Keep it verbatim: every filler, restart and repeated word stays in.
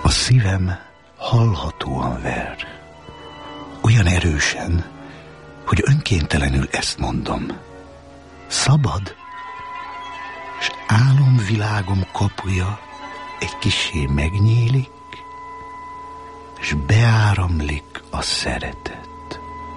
A szívem hallhatóan ver, olyan erősen, hogy önkéntelenül ezt mondom. Szabad, s álomvilágom kapuja egy kissé megnyílik, s beáramlik a szeretet.